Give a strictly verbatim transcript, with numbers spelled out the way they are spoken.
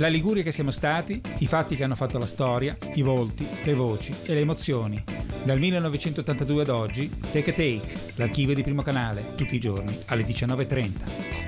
La Liguria che siamo stati, i fatti che hanno fatto la storia, i volti, le voci e le emozioni. Dal millenovecentottantadue ad oggi, Take a Take, l'archivio di Primo Canale, tutti i giorni alle diciannove e trenta.